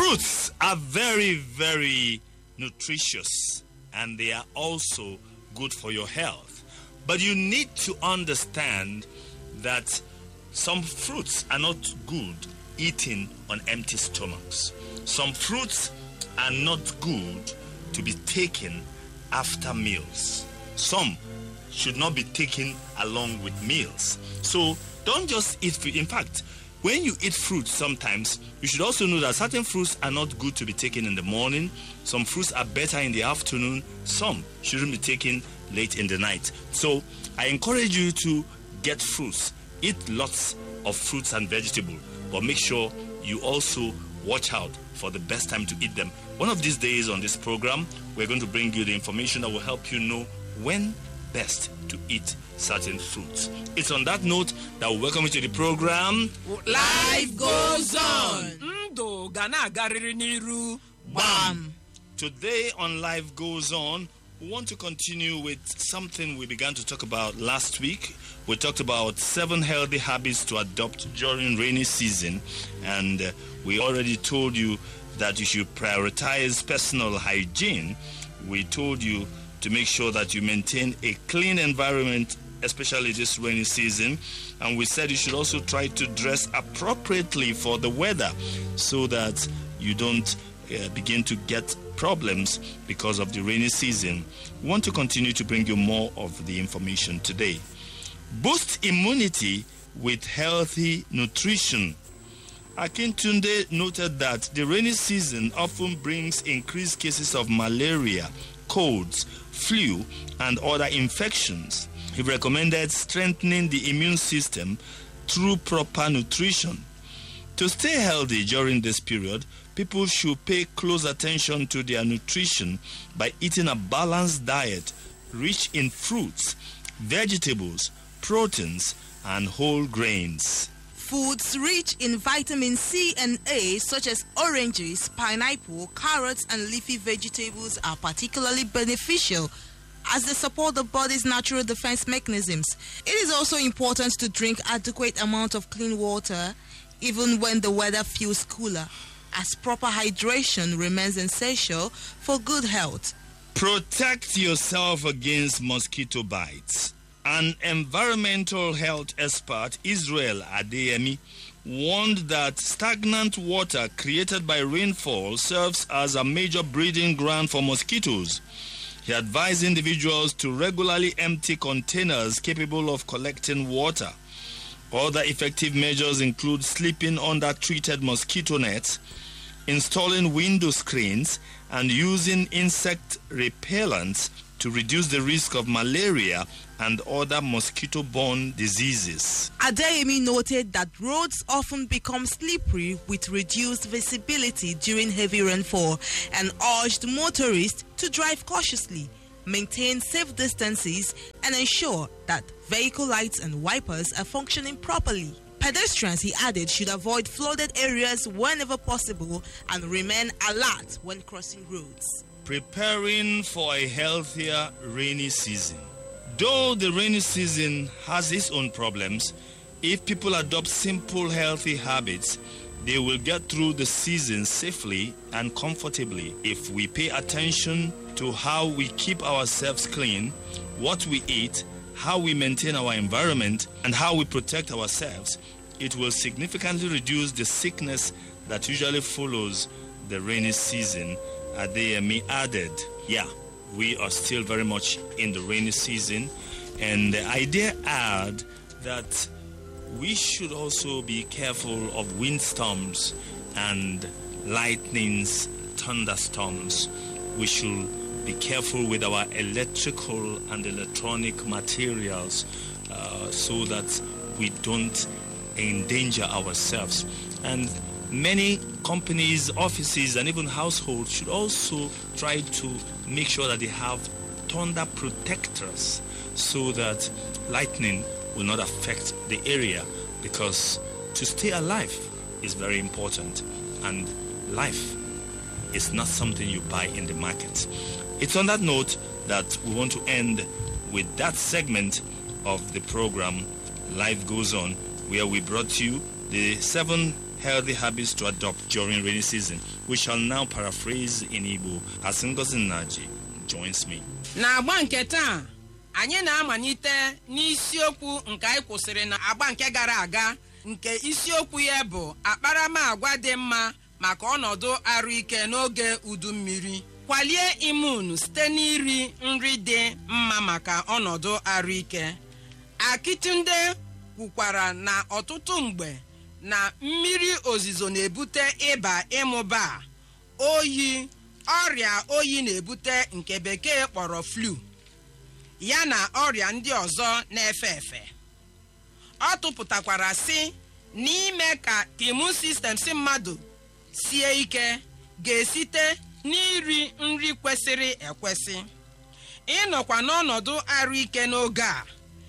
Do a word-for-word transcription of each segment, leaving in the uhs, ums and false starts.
Fruits are very, very nutritious, and they are also good for your health. But you need to understand that some fruits are not good eaten on empty stomachs. Some fruits are not good to be taken after meals. Some should not be taken along with meals. So don't just eat fruit. In fact, when you eat fruit sometimes, you should also know that certain fruits are not good to be taken in the morning. Some fruits are better in the afternoon. Some shouldn't be taken late in the night. So I encourage you to get fruits. Eat lots of fruits and vegetables, but make sure you also watch out for the best time to eat them. One of these days on this program, we're going to bring you the information that will help you know when best to eat certain fruits. It's on that note that we welcome you to the program. Life goes on. Ndo gana gariri niru. Bam. Today on Life Goes On, we want to continue with something we began to talk about last week. We talked about seven healthy habits to adopt during rainy season, and uh, we already told you that you should prioritize personal hygiene. We told you to make sure that you maintain a clean environment, especially this rainy season. And we said you should also try to dress appropriately for the weather so that you don't uh, begin to get problems because of the rainy season. We want to continue to bring you more of the information today. Boost immunity with healthy nutrition. Akintunde noted that the rainy season often brings increased cases of malaria, colds, flu, and other infections. He recommended strengthening the immune system through proper nutrition. To stay healthy during this period, people should pay close attention to their nutrition by eating a balanced diet rich in fruits, vegetables, proteins, and whole grains. Foods rich in vitamin C and A, such as oranges, pineapple, carrots, and leafy vegetables, are particularly beneficial as they support the body's natural defense mechanisms. It is also important to drink adequate amount of clean water, even when the weather feels cooler, as proper hydration remains essential for good health. Protect yourself against mosquito bites. An environmental health expert, Israel Adeyemi, warned that stagnant water created by rainfall serves as a major breeding ground for mosquitoes. He advised individuals to regularly empty containers capable of collecting water. Other effective measures include sleeping under treated mosquito nets, installing window screens, and using insect repellents to reduce the risk of malaria and other mosquito-borne diseases. Adeyemi noted that roads often become slippery with reduced visibility during heavy rainfall and urged motorists to drive cautiously, maintain safe distances, and ensure that vehicle lights and wipers are functioning properly. Pedestrians, he added, should avoid flooded areas whenever possible and remain alert when crossing roads. Preparing for a healthier rainy season. Though the rainy season has its own problems, if people adopt simple, healthy habits, they will get through the season safely and comfortably. If we pay attention to how we keep ourselves clean, what we eat, how we maintain our environment, and how we protect ourselves, it will significantly reduce the sickness that usually follows the rainy season. Adeyemi added, yeah, we are still very much in the rainy season, and I dare add that we should also be careful of windstorms and lightnings, thunderstorms. We should be careful with our electrical and electronic materials uh, so that we don't endanger ourselves. And many companies, offices, and even households should also try to make sure that they have thunder protectors so that lightning will not affect the area, because to stay alive is very important, and life is not something you buy in the market. It's on that note that we want to end with that segment of the program, Life Goes On, where we brought you the seven healthy habits to adopt during rainy season. We shall now paraphrase in Igbo as Ngozi Nnaji joins me. N'agba nke taa, anyị na-amalite n'isiokwu nke anyị kwụsịrị na agba nke gara aga, nke isiokwu ya bụ akparamagwa dị mma maka ọnọdụ arụike n'oge udu mmiri. Kwalie imun site n'iri nri dị mma maka ọnọdụ arụike. Akitunde kwukwara na ọtụtụ mgbe na mmiri ozizo na-ebute ịba ịmụba, oyi, ọrịa oyi na-ebute nke bekee kpọrọ flu, ya na ọrịa ndị ọzọ na-efe efe. Ọ tụpụtakwara sị n'ime ka immune system si mmadụ sie ike ga-esite n'iri nri kwesịrị ekwesị. Ịnọkwa n'ọnọdụ arụike n'oge a,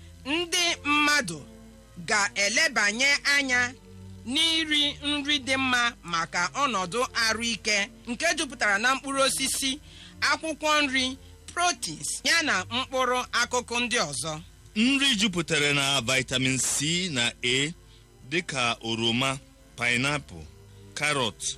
ndị mmadụ ga-elebanye anya n'iri nri dị mma maka ọnọdụ arụike nke jupụtara na mkpụrụ osisi, akwụkwọ nri, proteins yana mkpụrụ akụkụ ndị ọzọ. Nri jupụtara na vitamin C na A dịka oroma, pineapple, carrot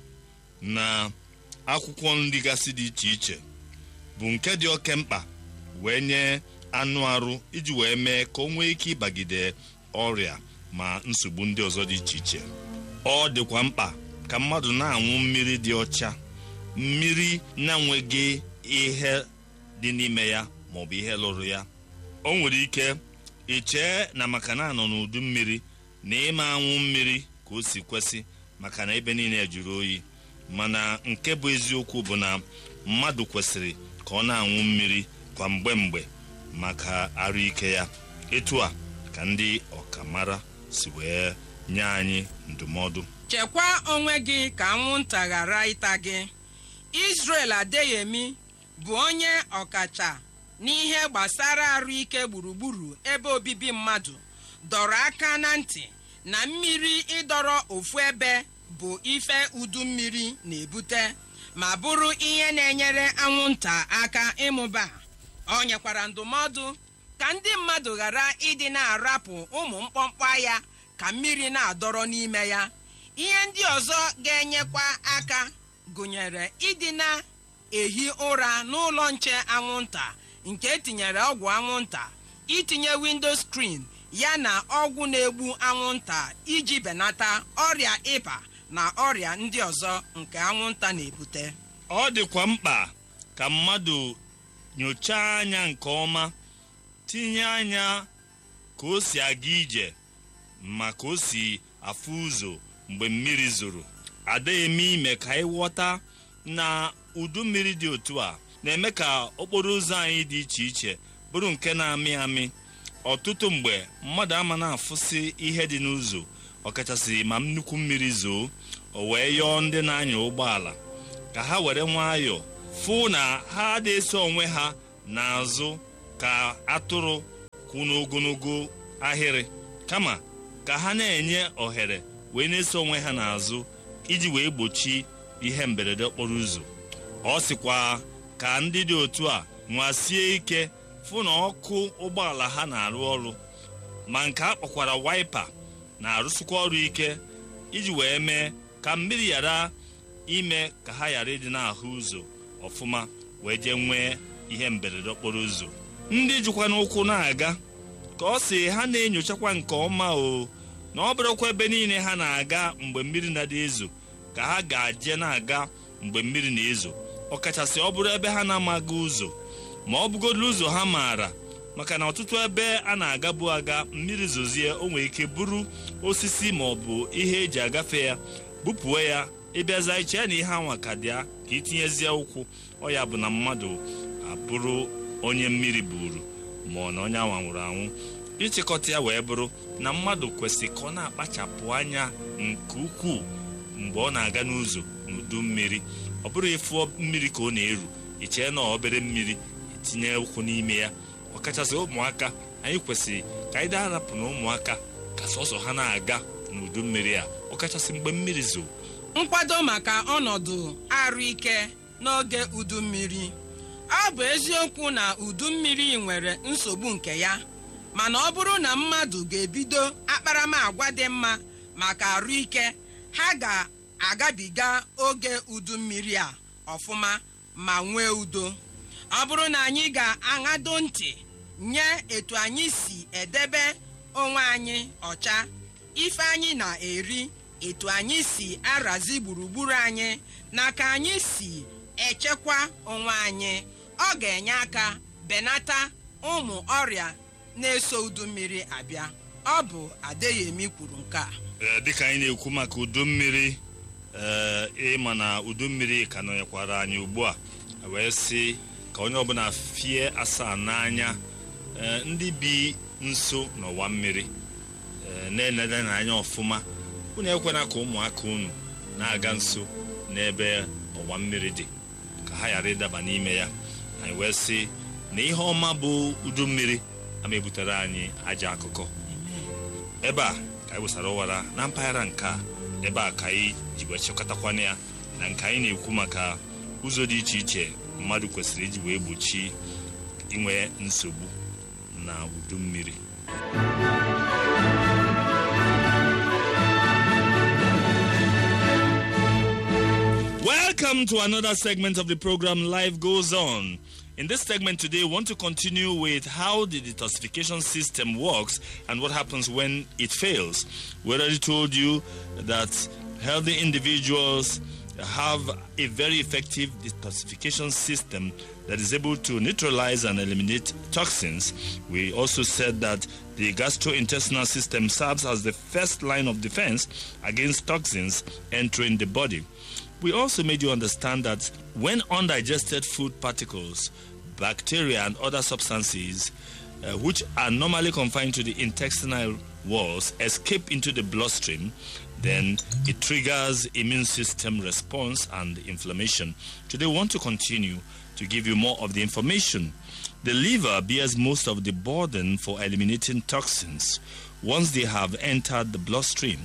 na akwụkwọ nri gasị dị iche iche bụ nke dị oke mkpa wee nye anụ arụ iji wee mee ka o nwee ike ịbagide ọrịa ma nsogbu ndị ọzọ dị iche iche. Ọ dịkwa mkpa ka mmadụ na-aṅụ mmiri dị ọcha, mmiri na-enweghị ihe dị n'ime ya maọbụ ihe lụrụ ya. O nwere ike iche na maka na anọ n'udu mmiri na ịma anwụ mmiri ka o si kwesị maka na ebe niile jụrụ oyi, mana nke bụ eziokwu bụ na mmadụ kwesịrị ka ọ na-aṅụ mmiri kwa mgbe mgbe maka arụike ya. Etu a ka ndị ọkamara si wee nye anyị ndụmọdụ. Chekwaa onwe gị ka anwụnta ghara ịta gị. Israel Adeyemi bụ onye ọkacha n'ihe gbasara arụike gburugburu ebe obibi mmadụ dọrọ aka na ntị na mmiri ịdọrọ ofu ebe bụ ife udu mmiri na-ebute ma bụrụ ihe na-enyere anwụnta aka ịmụba. Ọ nyekwara ndụmọdụ ka ndị mmadụ ghara ịdị na-arapụ ụmụ mkpọmkpọ ya ka mmiri na-adọrọ n'ime ya. Ihe ndị ọzọ ga-enyekwa aka gụnyere ịdị na-ehi ụra n'ụlọ nche anwụnta nke etinyere ọgwụ anwụnta, itinye window screen ya na ọgwụ na-egbu anwụnta iji benata ọrịa ịba na ọrịa ndị ọzọ nke anwụnta na-ebute. Ọ dịkwa mkpa ka mmadụ nyochaa anya nke ọma, tinye anya ka o si aga ije ma ka o si afụ ụzọ mgbe mmiri zoro. Adeyemi ime ka anyị ghọta na udu mmiri dị otu a na-eme ka okporo ụzọ anyị dị iche iche bụrụ nke na-amị amị. Ọtụtụ mgbe mmadụ ama na-afụsị ihe dị n'ụzọ, ọkachasị ma nnukwu mmiri zoo, o wee yọọ ndị na-anya ụgbọala ka ha were nwayọọ fụ na ha na-eso onwe ha n'azụ ka atụrụ kwụ n'ogologo ahịrị, kama ka ha na-enye ohere wee na-eso onwe ha n'azụ iji wee gbochi ihe mberede okporo ụzọ. Ọ sịkwa ka ndị dị otu a nwasie ike fụ na ọkụ ụgbọala ha na-arụ ọrụ, ma nke a kpọkwara waipa na-arụsịkwa ọrụ ike iji wee mee ka mmiri ghara ime ka ha ghara ịdị n'ahụ ụzọ ọfụma wee jee nwee ihe mberede okporo ụzọ. Ndị jikwa n'ụkwụ na-aga ka ọ sị ha na-enyochakwa nke ọma o na ọ bụrụkwa ebe niile ha na-aga mgbe mmiri na-adị ezo ka ha ga-aje na-aga mgbe mmiri na-ezo, ọkachasị ọ bụrụ ebe ha na-amaghị ụzọ ma ọ bụgodoro ụzọ ha maara, maka na ọtụtụ ebe a na-agabu aga mmiri zozie o nwere ike bụrụ osisi ma ọ bụ ihe eji agafe ya, bupụo ya, ịbịaza iche na ihe anwa ka dị ya ka itinyezie ụkwụ. Ọ ya bụ na mmadụ abụrụ onye mmiri buru ma ọ na onye anwa nwụrụ anwụ. Ịchịkọta ya wee bụrụ na mmadụ kwesịrị ka ọ na-akpachapụ anya nke ukwuu mgbe ọ na-aga n'ụzọ n'udu mmiri. Ọ bụrụ ịfụọ mmiri ka ọ na-eru, ichee na obere mmiri, itinye ụkwụ n'ime ya. Ọkachasị ụmụaka, anyị kwesịrị ka anyị darapụ na ụmụaka ka sọsọ ha na-aga n'udu mmiri a, ọkachasị mgbe mmiri zoo. Nkwado maka ọnọdụ arụike n'oge udu mmiri. Ọ bụ eziokwu na udu mmiri nwere nsogbu nke ya, mana ọ bụrụ na mmadụ ga-ebido akparamagwa dị mma maka arụike, ha ga-agabiga oge udu mmiri a ọfụma ma nwee udo. Ọ bụrụ na anyị ga-aṅado ntị nye etu anyị si edebe onwe anyị ọcha, ife anyị na-eri, etu anyị si arazi gburugburu anyị, na ka anyị si echekwa onwe anyị, ọ ga-enye aka benata ụmụ ọrịa na-eso udu mmiri abịa. Ọ bụ Adeyemi kwuru nke a. Dịka anyị na-ekwu maka udu mmiri, ịma na udu mmiri ka nọnyekwara anyị ugbu a, wee sị ka onye ọbụla fie asaa n'anya ndị bi nso n'ọwa mmiri na-enede n'anya ọfụma. Unu ekwena ka ụmụaka unu na-aga nso n'ebe ọwa mmiri dị ka ha ghara ịdaba n'ime ya. Anyị wee sị na ihe ọma bụ udu mmiri ama ebutere anyị aja akụkọ. Ebe a ka anyị wesara ụwara na mpaghara nke a, ebe a ka anyị ji wee chịkọtakwana ya na nke anyị na-ekwu maka ụzọ dị iche iche mmadụ kwesịrị iji wee gbochi inwe nsogbu na udu mmiri. Welcome to another segment of the program Life Goes On. In this segment today, we want to continue with how the detoxification system works and what happens when it fails. We already told you that healthy individuals have a very effective detoxification system that is able to neutralize and eliminate toxins. We also said that the gastrointestinal system serves as the first line of defense against toxins entering the body. We also made you understand that when undigested food particles, bacteria and other substances uh, which are normally confined to the intestinal walls escape into the bloodstream, then it triggers immune system response and inflammation. Today we want to continue to give you more of the information. The liver bears most of the burden for eliminating toxins once they have entered the bloodstream.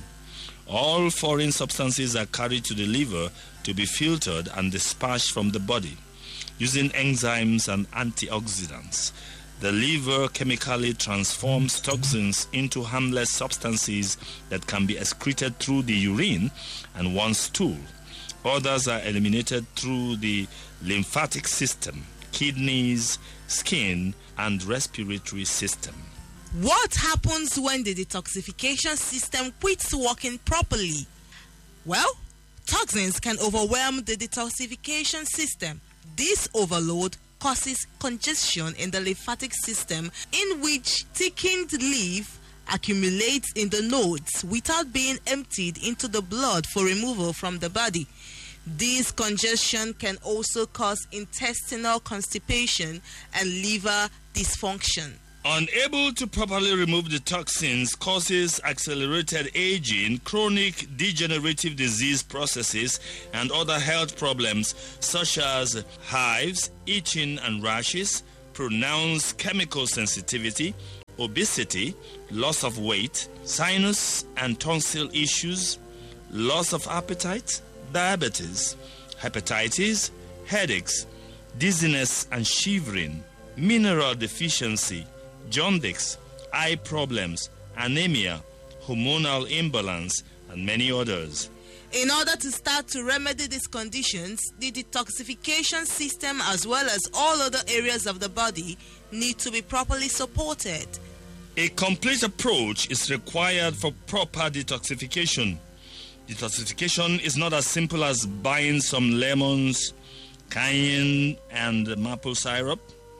All foreign substances are carried to the liver to be filtered and dispatched from the body using enzymes and antioxidants. The liver chemically transforms toxins into harmless substances that can be excreted through the urine and one's stool. Others are eliminated through the lymphatic system, kidneys, skin, and respiratory system. What happens when the detoxification system quits working properly? Well, toxins can overwhelm the detoxification system. This overload causes congestion in the lymphatic system, in which thickened lymph accumulates in the nodes without being emptied into the blood for removal from the body. This congestion can also cause intestinal constipation and liver dysfunction. Unable to properly remove the toxins causes accelerated aging, chronic degenerative disease processes, and other health problems such as hives, itching and rashes, pronounced chemical sensitivity, obesity, loss of weight, sinus and tonsil issues, loss of appetite, diabetes, hepatitis, headaches, dizziness and shivering, mineral deficiency, jaundice, eye problems, anemia, hormonal imbalance, and many others. In order to start to remedy these conditions, the detoxification system as well as all other areas of the body need to be properly supported. A complete approach is required for proper detoxification. Detoxification is not as simple as buying some lemons, cayenne, and maple syrup.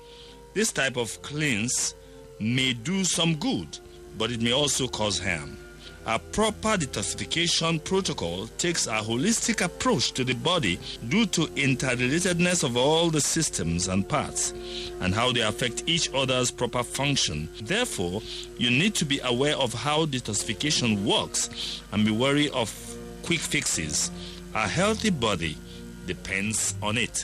This type of cleanse may do some good, but it may also cause harm. A proper detoxification protocol takes a holistic approach to the body due to interrelatedness of all the systems and parts and how they affect each other's proper function. Therefore, you need to be aware of how detoxification works and be wary of quick fixes. A healthy body depends on it.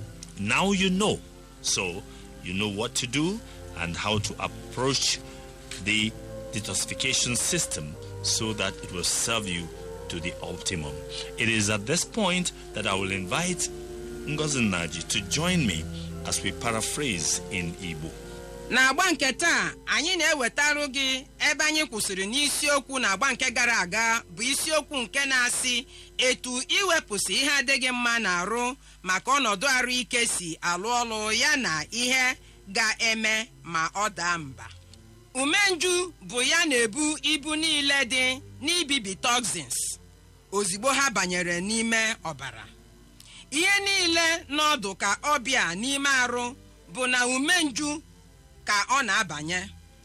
Now you know, so you know what to do and how to approach the detoxification system so that it will serve you to the optimum. It is at this point that I will invite Ngozi Nnaji to join me as we paraphrase in Igbo. n'agba nke taa anyị na-ewetarụ gị ebe anyị kwụsịrị n'isiokwu n'agba nke gara aga bụ isiokwu nke na-asị etu iwepụsị ihe adịghị mma n'arụ maka ọnọdụ ahụike si alụ ọlụ ya na ihe ga-eme ma ọ daa mba. Umenju bụ ya na-ebu ibu niile dị n'ibibi toxins ozigbo ha banyere n'ime ọbara. Ihe niile n'ọdụ ka ọbịa n'ime arụ bụ na umenju ka ọ na-abanye.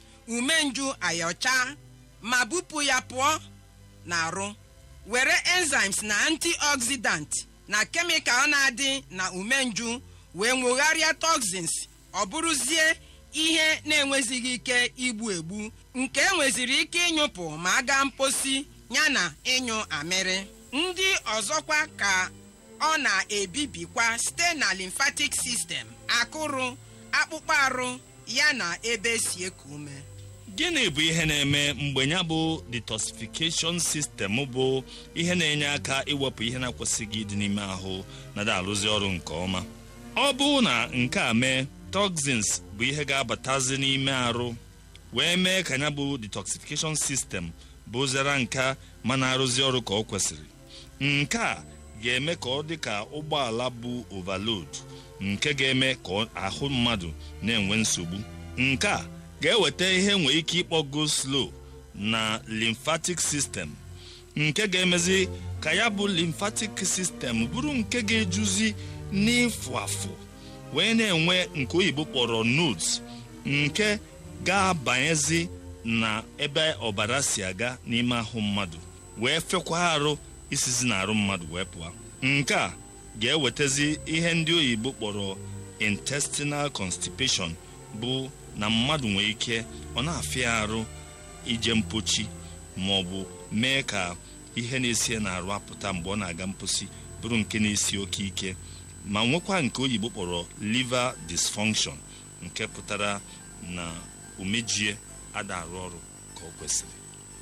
Umenju ayọcha ma bupụ ya pụọ n'arụ were enzymes na antioxidant na kemikal na-adị na umenju wee nwogharịa toxins ọ bụrụzie ihe na-enwezighị ike igbu egbu nke enweziri ike ịnyụpụ ma aga mposi ya na ịnyụ amịrị. Ndị ọzọkwa ka ọ na-ebibikwa site na lymphatic system, akụrụ, akpụkpọ arụ ya na ebe si eku ume. Gịnị bụ ihe na-eme mgbe ya bụ detoxification system bụ ihe na-enye aka iwepụ ihe na-akwụsịghị ịdị n'ime ahụ na na-arụzi ọrụ nke ọma? Ọ bụ na nke a mee, toxins bụ ihe ga-abatazi n'ime arụ wee mee ka ya bụ detoxification system bụ zara nka ma na-arụzi ọrụ ka ọ kwesịrị. Nke a ga-eme ka ọ dị ka ụgbọala bụ overload, nke ga-eme ka ahụ mmadụ na-enwe nsogbu. Nke a ga-eweta ihe nwee ike ịkpọ go slow na lymphatic system, nke ga-emezi ka ya bụ lymphatic system bụrụ nke ga-ejuzi n'ịfụ afụ wee na-enwe nke oyibo kpọrọ nodes, nke ga-abanyezi na ebe ọbara si aga n'ime ahụ mmadụ wee fekwa arụ isizi na arụ mmadụ wee pụọ. Nke a ga-ewetezi ihe ndị oyibo kpọrọ intestinal constipation, bụ na mmadụ nwee ike ọ na-afịa arụ ije mpochi ma ọ bụ mee ka ihe na-esi n'arụ apụta mgbe ọ na-aga mposi bụrụ nke na-esi oke ike, ma nwekwa nke oyibo kpọrọ liver dysfunction, nke pụtara na umejie ada arụ ọrụ ka ọ kwesịrị.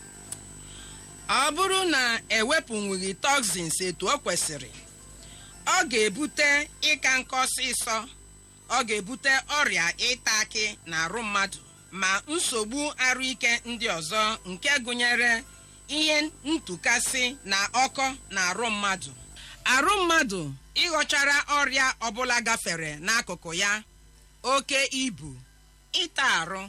Ọ bụrụ na ewepụnwughị toxins etu o kwesịrị, ọ ga-ebute ịka nkọ ọsịsọ, ọ ga-ebute ọrịa ịta akị na arụ mmadụ ma nsogbu arụike ndị ọzọ nke gụnyere ihe ntụkasị na ọkọ na arụ mmadụ. Arụ mmadụ ịghọchara ọrịa ọbụla gafere n'akụkụ ya, oke ibu, ịta arụ,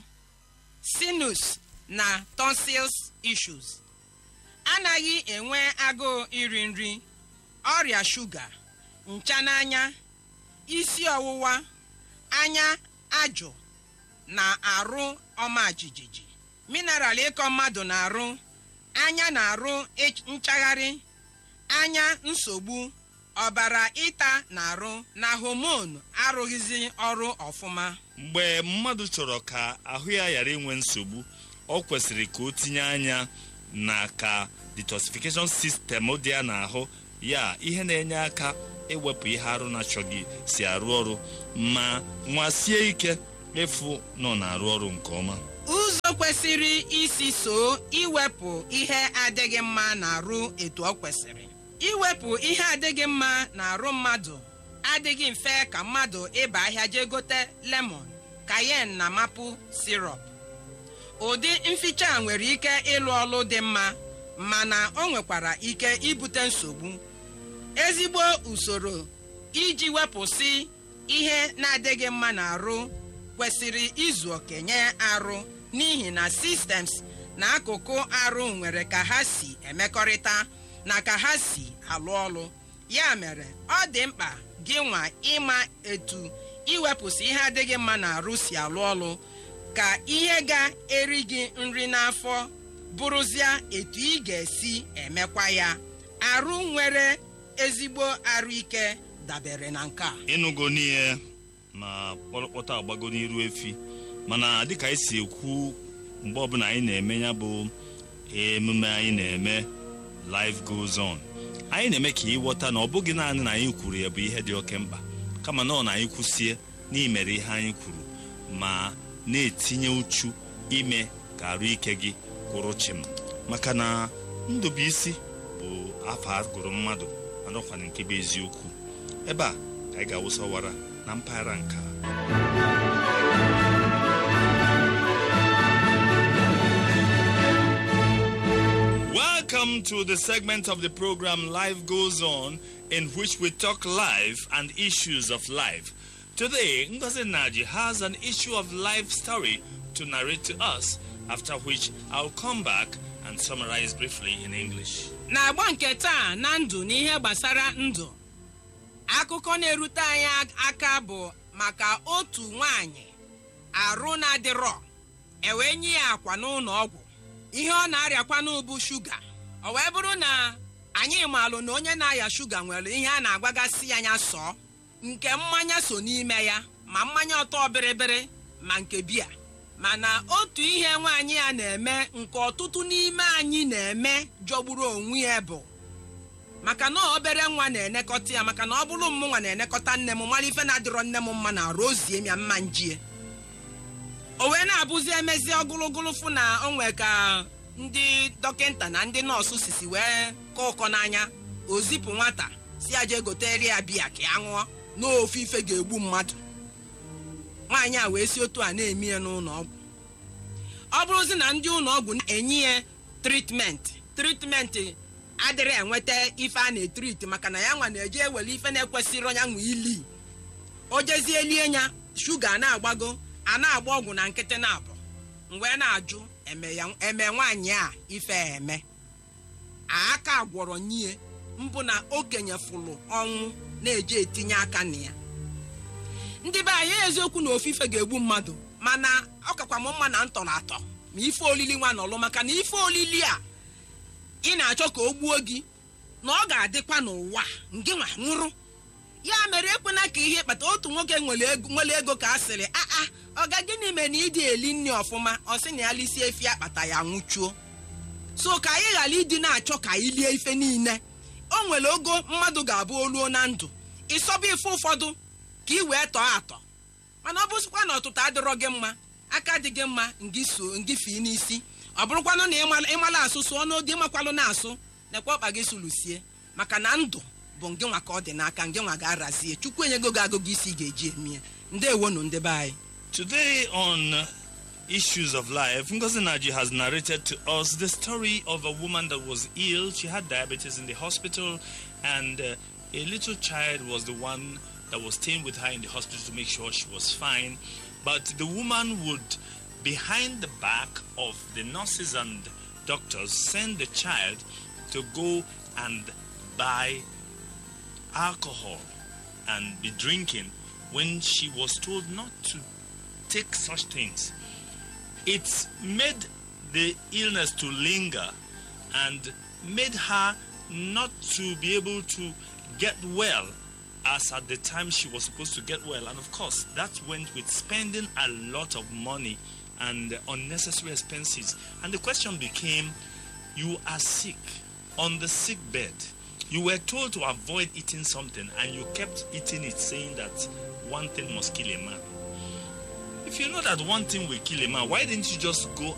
sinus na tonsils issues, anaghị enwe agụụ iri nri, ọrịa shuga, ncha n'anya, isi ọwụwa, anya ajụ na arụ ọma jijiji, mineral ịkọ mmadụ na-arụ, anya na-arụ nchagharị, anya nsogbu, ọbara ịta na-arụ na homonu arụghịzi ọrụ ọfụma. Mgbe mmadụ chọrọ ka ahụ ya ghara inwe nsogbu, ọ kwesịrị ka o tinye anya na ka detoxification system dị ya n'ahụ ya ihe na-enye aka ewepụ ihe arụ na-achọghị si arụ ọrụ ma nwasie ike efu nọ na-arụ ọrụ nke ọma. Ụzọ kwesịrị isi so iwepụ ihe adịghị mma na-arụ etu ọ kwesịrị. Iwepụ ihe adịghị mma na-arụ mmadụ adịghị mfe ka mmadụ ịba ahịa jee gote lemon, cayenne na maple syrup. Ụdị mficha nwere ike ịlụ ọlụ dị mma, mana o nwekwara ike ibute nsogbu. Ezigbo usoro iji wepụsị ihe na-adịghị mma n'arụ kwesịrị izu oke nye arụ, n'ihi na systems na akụkụ arụ nwere ka ha si emekọrịta na ka ha si alụ ọlụ. Ya mere, ọ dị mkpa gị nwa ịma etu iwepụsị ihe adịghị mma n'arụ si alụ ọlụ, ka ihe ga-eri gị nri n'afọ bụrụzia etu ị ga-esi emekwa ya. Arụ nwere ezigbo arụike dabere na nke a. Ịnụgo n'ihe ma kpọrọkpọta agbago n'iru efi, mana dịka anyị si ekwu mgbe ọbụla anyị na-eme ya bụ emume anyị na-eme life goes on, anyị na-eme ka ịghọta na ọ bụghị naanị na anyị kwuru ya bụ ihe dị oke mkpa, kama na ọ na anyị kwụsie n'imere ihe anyị kwuru ma na-etinye uchu ime ka arụ ike gị kwụrụ chịm, maka na Ndubuisi bụ afọ agụrụ mmadụ anọkwana nke bụ eziokwu. Ebe a ka anyị ga-awụsawara na mpaghara nke a. Welcome to the segment of the program Life Goes On, in which we talk life and issues of life. Today, Ngozi Naji has an issue of life story to narrate to us, after which I'll come back and summarize briefly in English. Na-agba nke taa na ndụ n'ihe gbasara ndụ. Akụkọ na-erute anyị aka bụ maka otu nwaanyị arụ na-adịrọ ewe nye ya akwa n'ụlọ ọgwụ. Ihe ọ na-arịakwa n'ubu shuga. O wee bụrụ na anyị maalụ na onye na-aya shuga nwere ihe a na-agwagasị anya sọ, nke mmanya so n'ime ya, ma mmanya ọtọ bịrịbịrị ma nke biya. Mana otu ihe nwaanyị a na-eme nke ọtụtụ n'ime anyị na-eme jọgburu onwe ya bụ maka na obere nwa na-enekọta ya, maka na ọ bụrụ m nwa na-enekọta nne m, mara ife na-adịrọ nne m mma na rozie m ya mma njie. O wee na-abụzi emezi ogologo fụ na onwe ka ndị dọkịnta na ndị nọọsụ sisi wee kọọ ụkọ n'anya, ozipụ nwata si aje gotere ya biya ka ya ṅụọ n'ofe ife ga-egbu mmadụ. Nwaanyị a wee si otu a na-eme ya n'ụlọ ọgwụ. Ọ bụrụzi na ndị ụlọ ọgwụ na-enye ya tritment tritment adịrị enweta ife a na-etrit, maka na ya nwa na-eje ewere ife na-ekwesịrị onye nwe ili. O jezie lie nya shuga na-agbago, a na-agba ọgwụ na nkịtị na-abụ. Mgbe na-ajụ eme ya eme nwaanyị a ife eme aka agwọrọ nye mbụ na okenye fụlụ ọnwụ na-eje etinye aka na ya. Ndị be anyị eziokwu na ofufe ga-egbu mmadụ, mana ọ kakwa m mma na ntọrọ atọ ma ife olili nwa nọlụ, maka na ife olili a ị na-achọ ka o gbuo gị na ọ ga-adịkwa n'ụwa nke nwa nwụrụ. Ya mere ekwena ka ihe kpata otu nwoke nwere ego ka a sịrị aa ọ ga gịnị mere na ịdị eli nri ọfụma, ọ sị na ya lisi efi akpata ya nwụchuo. So ka anyị ghara ịdị na-achọ ka anyị lie ife niile. O nwere ogo mmadụ ga-abụ oluo na ndụ ịsọba ife ụfọdụ ka ị wee tọọ atọ, mana ọ bụzikwa na ọtụtụ adịrọ gị mma, aka dị gị mma ngị so ngị fi n'isi. Ọ bụrụkwanụ na ịmala asụ sụọ n'oge ịmakwalụ na-asụ nekwa ọkpa gị sụlụsie, maka na ndụ bụ ngị nwa ka ọ dị n'aka, ngị nwa ga-arazie. Chukwu enyego gị agụgụ isi ga-eji eme ya. Ndewonu ndị be anyị. Today on uh, Issues of Life, Ngozi Naji has narrated to us the story of a woman that was ill. She had diabetes in the hospital, and uh, a little child was the one that was staying with her in the hospital to make sure she was fine. But the woman would, behind the back of the nurses and doctors, send the child to go and buy alcohol and be drinking when she was told not to take such things. It made the illness to linger and made her not to be able to get well as at the time she was supposed to get well. And of course, that went with spending a lot of money and unnecessary expenses. And the question became, you are sick, on the sick bed. You were told to avoid eating something, and you kept eating it, saying that one thing must kill a man. If you know that one thing will kill a man, why didn't you just go